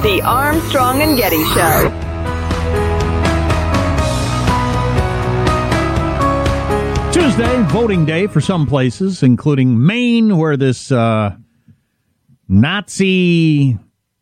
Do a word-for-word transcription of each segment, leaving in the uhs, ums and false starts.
The Armstrong and Getty Show. Tuesday, voting day for some places, including Maine, where this uh, Nazi...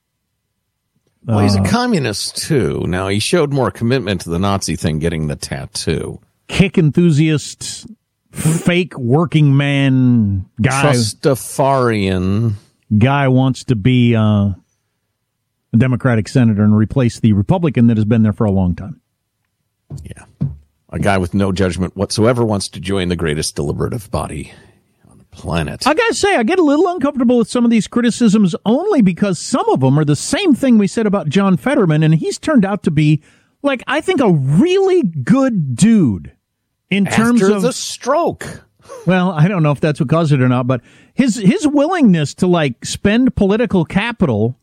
Well, he's a communist, too. Now, he showed more commitment to the Nazi thing, getting the tattoo. Kick enthusiast, fake working man guy. Trustafarian. Guy wants to be uh, a Democratic senator and replace the Republican that has been there for a long time. Yeah. A guy with no judgment whatsoever wants to join the greatest deliberative body on the planet. I gotta say, I get a little uncomfortable with some of these criticisms only because some of them are the same thing we said about John Fetterman, and he's turned out to be, like, I think a really good dude in terms After of the stroke. Well, I don't know if that's what caused it or not, but his his willingness to, like, spend political capital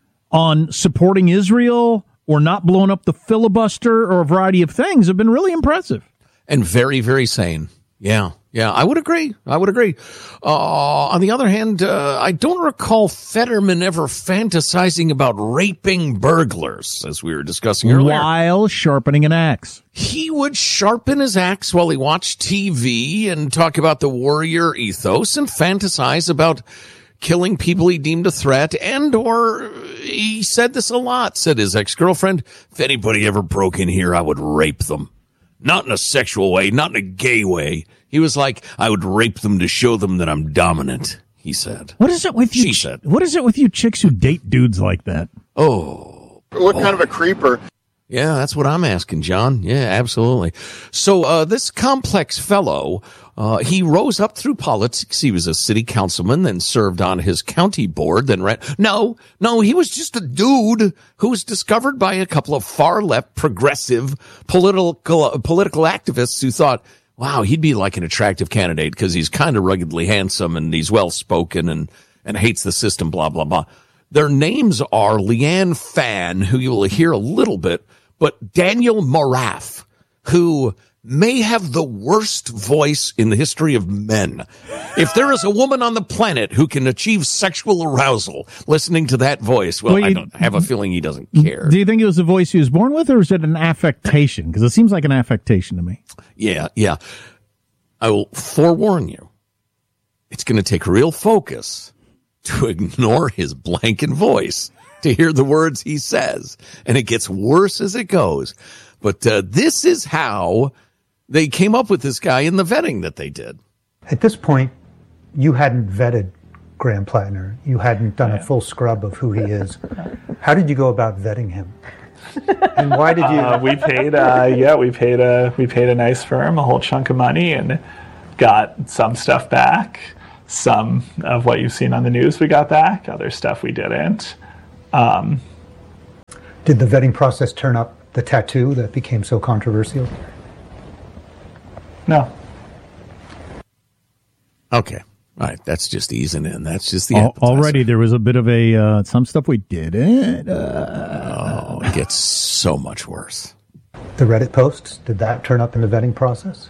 on supporting Israel or not blowing up the filibuster or a variety of things have been really impressive. And very, very sane. Yeah, yeah, I would agree. I would agree. Uh, on the other hand, uh, I don't recall Fetterman ever fantasizing about raping burglars, as we were discussing earlier. While sharpening an axe. He would sharpen his axe while he watched T V and talk about the warrior ethos and fantasize about killing people he deemed a threat, and or he said this a lot, said his ex-girlfriend, if anybody ever broke in here, I would rape them. Not in a sexual way, not in a gay way. He was like, I would rape them to show them that I'm dominant, he said. What is it with you? She said. What is it with you chicks who date dudes like that? Oh. What oh. kind of a creeper? Yeah, that's what I'm asking, John. Yeah, absolutely. So uh this complex fellow, uh he rose up through politics. He was a city councilman, then served on his county board, then ran. No, no, he was just a dude who was discovered by a couple of far-left progressive political political activists who thought, wow, he'd be like an attractive candidate because he's kind of ruggedly handsome and he's well-spoken and, and hates the system, blah, blah, blah. Their names are Leanne Fan, who you will hear a little bit, but Daniel Moraff, who may have the worst voice in the history of men. If there is a woman on the planet who can achieve sexual arousal listening to that voice, well, well I you, don't I have a feeling he doesn't care. Do you think it was the voice he was born with, or is it an affectation? Because it seems like an affectation to me. Yeah, yeah. I will forewarn you, it's going to take real focus to ignore his blanket voice to hear the words he says. And it gets worse as it goes. But uh, this is how they came up with this guy in the vetting that they did. At this point, you hadn't vetted Graham Plattner. You hadn't done a full scrub of who he is. How did you go about vetting him? And why did you? Uh, we paid, uh, yeah, we paid a we paid a nice firm a whole chunk of money and got some stuff back. Some of what you've seen on the news we got back. Other stuff we didn't. Um, did the vetting process turn up the tattoo that became so controversial? No. Okay. All right. That's just easing in. That's just the Al- appetizer. Already there was a bit of a, uh, some stuff we didn't. Uh, oh, it gets so much worse. The Reddit posts, did that turn up in the vetting process?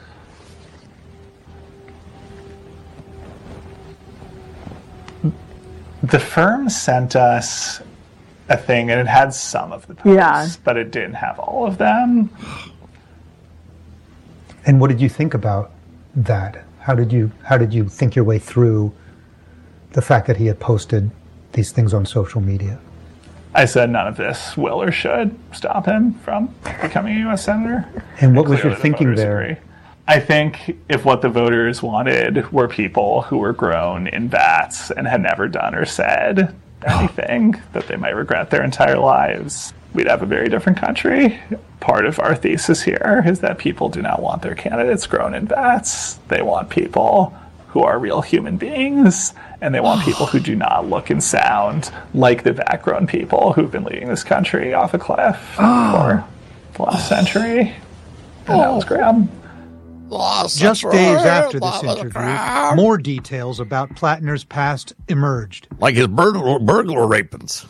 The firm sent us a thing, and it had some of the posts, yeah. but it didn't have all of them. And what did you think about that? How did you how did you think your way through the fact that he had posted these things on social media? I said none of this will or should stop him from becoming a U S senator. And what was Clearly your thinking the there? Agree. I think if what the voters wanted were people who were grown in vats and had never done or said anything that they might regret their entire lives, we'd have a very different country. Part of our thesis here is that people do not want their candidates grown in vats. They want people who are real human beings, and they want people who do not look and sound like the vat-grown people who've been leading this country off a cliff for the last century. And that was Graham. Just days after this interview, more details about Plattner's past emerged. Like his burglar, burglar rapings.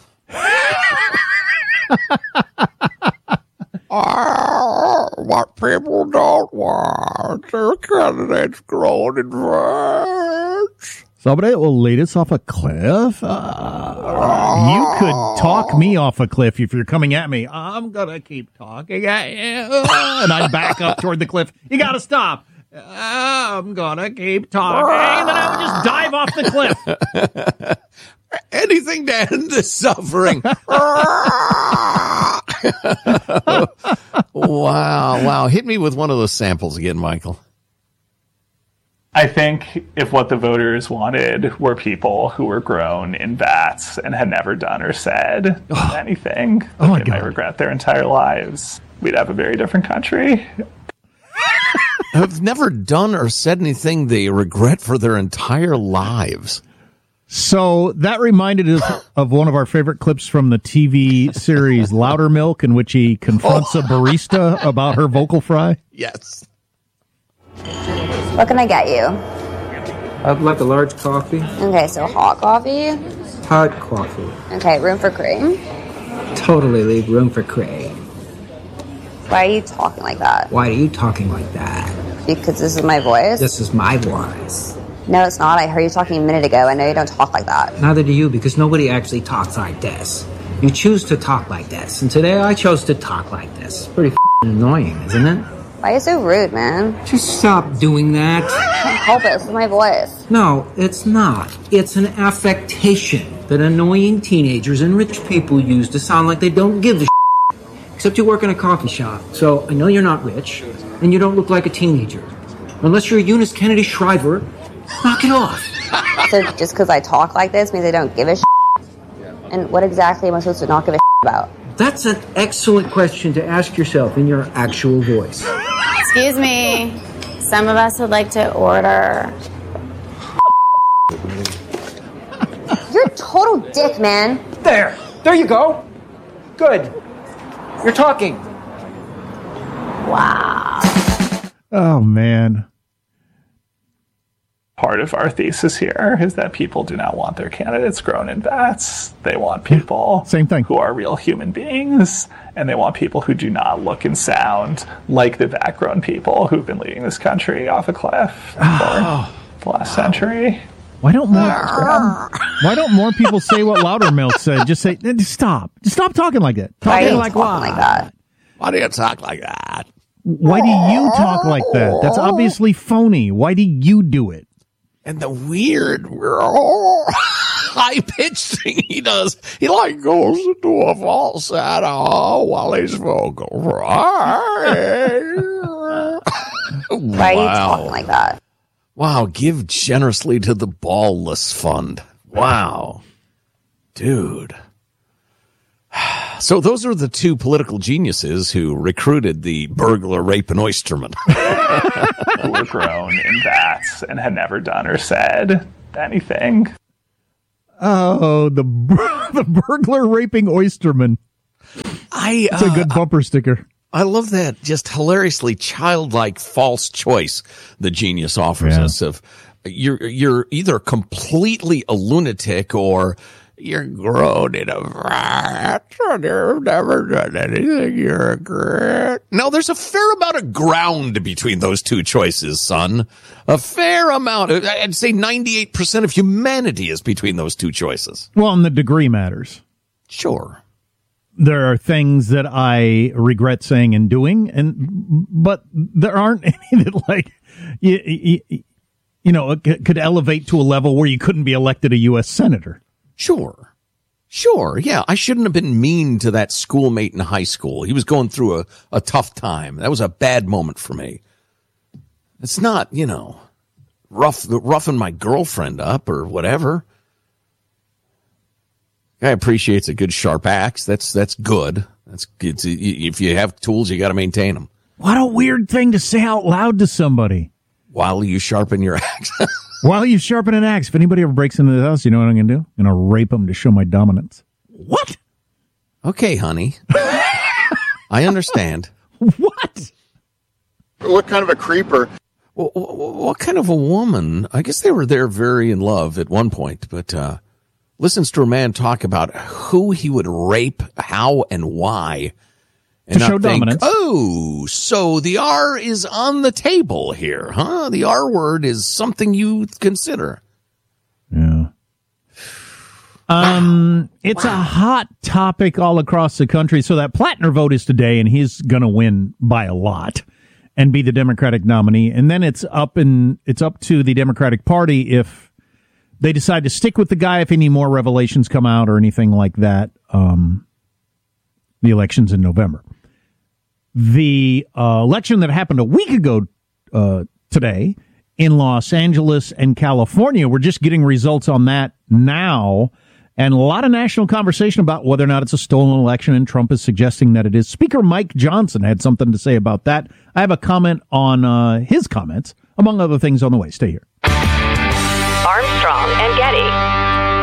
Oh, what people don't want their candidates grown in vats. Somebody will lead us off a cliff. Uh, you could talk me off a cliff if you're coming at me. I'm gonna keep talking at you, and I'd back up toward the cliff. You gotta stop. I'm gonna keep talking, and then I would just dive off the cliff. Anything to end the suffering. Wow, wow. Hit me with one of those samples again, Michael. I think if what the voters wanted were people who were grown in vats and had never done or said oh. anything that oh they God. might regret their entire lives, we'd have a very different country. Have never done or said anything they regret for their entire lives. So that reminded us of one of our favorite clips from the T V series Louder Milk, in which he confronts oh. a barista about her vocal fry. Yes. What can I get you? I'd like a large coffee. Okay, so hot coffee? Hot coffee. Okay, room for cream? Totally leave room for cream. Why are you talking like that? Why are you talking like that? Because this is my voice? This is my voice. No, it's not. I heard you talking a minute ago. I know you don't talk like that. Neither do you, because nobody actually talks like this. You choose to talk like this, and today I chose to talk like this. Pretty f***ing annoying, isn't it? Why are you so rude, man? Just stop doing that. I can't help it. This is my voice. No, it's not. It's an affectation that annoying teenagers and rich people use to sound like they don't give a shit. Except you work in a coffee shop, so I know you're not rich, and you don't look like a teenager. Unless you're Eunice Kennedy Shriver, knock it off. So just because I talk like this means I don't give a shit? And what exactly am I supposed to not give a shit about? That's an excellent question to ask yourself in your actual voice. Excuse me. Some of us would like to order. You're a total dick, man. There. There you go. Good. You're talking. Wow. Oh, man. Part of our thesis here is that people do not want their candidates grown in vats. They want people Same thing. who are real human beings, and they want people who do not look and sound like the vat-grown people who've been leading this country off a cliff Oh. for the last century. Why don't more Why don't more people say what Louder Milk said? Just say, just stop. Just stop talking like that. Why are Talking you like talking what? like that? Why do you talk like that? Why do you talk like that? That's obviously phony. Why do you do it? And the weird high-pitched thing he does, he like goes into a falsetto while he's vocal. Why are you talking like that? Wow, give generously to the Ballless Fund. Wow. Dude. So those are the two political geniuses who recruited the burglar, rape, and oysterman. Who were grown in vats and had never done or said anything. Oh, the the burglar raping oysterman. I, It's a good uh, bumper sticker. I love that just hilariously childlike false choice the genius offers Yeah. us of you're you're either completely a lunatic or you're grown in a vat and you've never done anything you regret. No, there's a fair amount of ground between those two choices, son. A fair amount. I'd say ninety-eight percent of humanity is between those two choices. Well, and the degree matters. Sure. There are things that I regret saying and doing, and but there aren't any that, like, you, you, you know, could elevate to a level where you couldn't be elected a U S senator. Sure. Sure. Yeah. I shouldn't have been mean to that schoolmate in high school. He was going through a, a tough time. That was a bad moment for me. It's not, you know, rough, roughing my girlfriend up or whatever. Guy appreciates a good sharp axe. That's, that's good. That's it's, if you have tools, you got to maintain them. What a weird thing to say out loud to somebody. While you sharpen your axe. While you sharpen an axe, if anybody ever breaks into the house, you know what I'm going to do? I'm going to rape them to show my dominance. What? Okay, honey. I understand. What? What kind of a creeper? What, what kind of a woman? I guess they were there very in love at one point, but uh, listens to a man talk about who he would rape, how, and why. And to show think, dominance. Oh, so the R is on the table here, huh? The R word is something you consider. Um, it's a hot topic all across the country. So that Plattner vote is today, and he's going to win by a lot and be the Democratic nominee. And then it's up in it's up to the Democratic Party if they decide to stick with the guy, if any more revelations come out or anything like that. Um, the election's in November. The uh, election that happened a week ago uh, today in Los Angeles and California, we're just getting results on that now. And a lot of national conversation about whether or not it's a stolen election, and Trump is suggesting that it is. Speaker Mike Johnson had something to say about that. I have a comment on uh, his comments, among other things, on the way. Stay here. Armstrong and Getty.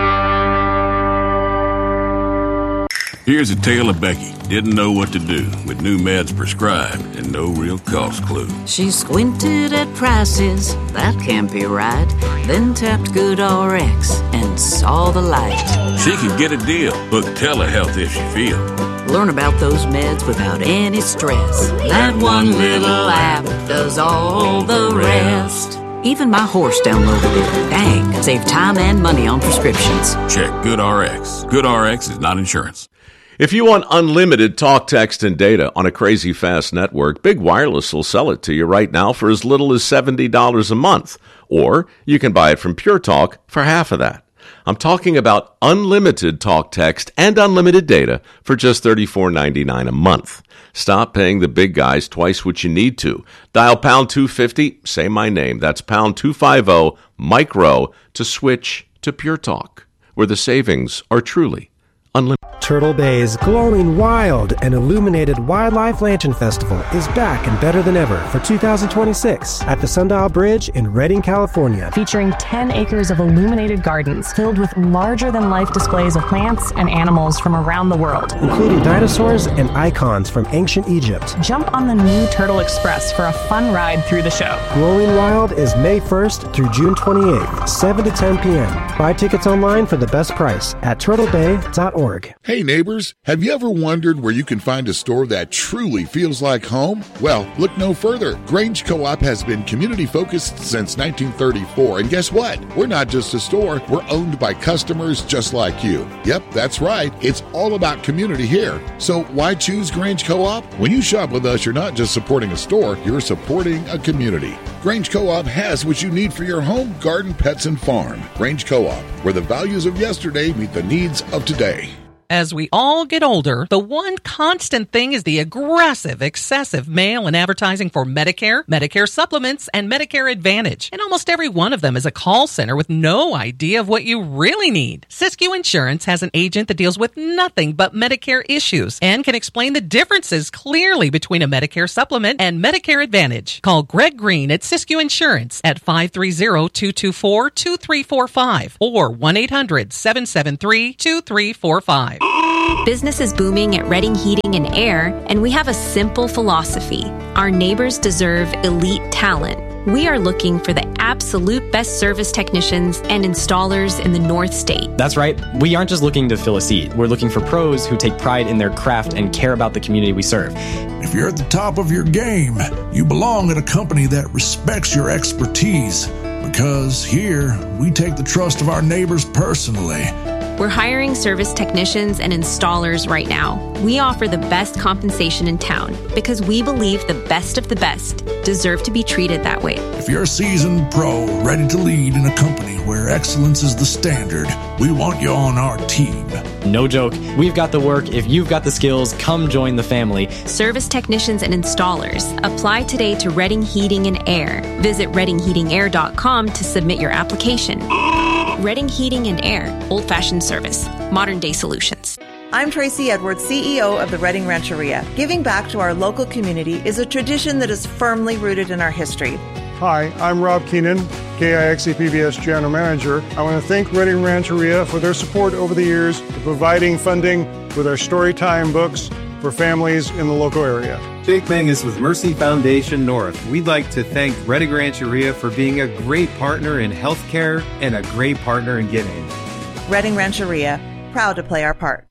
Here's a tale of Becky. Didn't know what to do with new meds prescribed and no real cost clue. She squinted at prices, that can't be right. Then tapped GoodRx and saw the light. She could get a deal. Book telehealth if she feel. Learn about those meds without any stress. That one little app does all the rest. Even my horse downloaded it. Dang, save time and money on prescriptions. Check GoodRx. GoodRx is not insurance. If you want unlimited talk, text, and data on a crazy fast network, Big Wireless will sell it to you right now for as little as seventy dollars a month. Or you can buy it from Pure Talk for half of that. I'm talking about unlimited talk, text, and unlimited data for just thirty-four ninety-nine a month. Stop paying the big guys twice what you need to. Dial pound two fifty, say my name. That's pound two fifty, micro, to switch to Pure Talk, where the savings are truly unlimited. Turtle Bay's glowing wild and illuminated Wildlife Lantern Festival is back and better than ever for two thousand twenty-six at the Sundial Bridge in Redding, California. Featuring ten acres of illuminated gardens filled with larger-than-life displays of plants and animals from around the world, including dinosaurs and icons from ancient Egypt. Jump on the new Turtle Express for a fun ride through the show. Glowing Wild is May first through June twenty-eighth, seven to ten p.m. Buy tickets online for the best price at turtle bay dot org. Hey neighbors, have you ever wondered where you can find a store that truly feels like home? Well, look no further. Grange Co-op has been community focused since nineteen thirty-four, and guess what? We're not just a store, we're owned by customers just like you. Yep, that's right. It's all about community here. So why choose Grange Co-op? When you shop with us, you're not just supporting a store, you're supporting a community. Grange Co-op has what you need for your home, garden, pets, and farm. Grange Co-op, where the values of yesterday meet the needs of today. As we all get older, the one constant thing is the aggressive, excessive mail and advertising for Medicare, Medicare supplements, and Medicare Advantage. And almost every one of them is a call center with no idea of what you really need. Siskiyou Insurance has an agent that deals with nothing but Medicare issues and can explain the differences clearly between a Medicare supplement and Medicare Advantage. Call Greg Green at Siskiyou Insurance at five three zero, two two four, two three four five or one eight hundred, seven seven three, two three four five. Business is booming at Redding Heating and Air, and we have a simple philosophy. Our neighbors deserve elite talent. We are looking for the absolute best service technicians and installers in the North State. That's right. We aren't just looking to fill a seat. We're looking for pros who take pride in their craft and care about the community we serve. If you're at the top of your game, you belong at a company that respects your expertise, because here we take the trust of our neighbors personally. We're hiring service technicians and installers right now. We offer the best compensation in town because we believe the best of the best deserve to be treated that way. If you're a seasoned pro ready to lead in a company where excellence is the standard, we want you on our team. No joke. We've got the work. If you've got the skills, come join the family. Service technicians and installers. Apply today to Redding Heating and Air. Visit redding heating air dot com to submit your application. Redding Heating and Air. Old-fashioned service. Modern-day solutions. I'm Tracy Edwards, C E O of the Redding Rancheria. Giving back to our local community is a tradition that is firmly rooted in our history. Hi, I'm Rob Keenan, K I X E P B S General Manager. I want to thank Redding Rancheria for their support over the years, providing funding with our Storytime books for families in the local area. Jake Mangus with Mercy Foundation North. We'd like to thank Redding Rancheria for being a great partner in healthcare and a great partner in giving. Redding Rancheria, proud to play our part.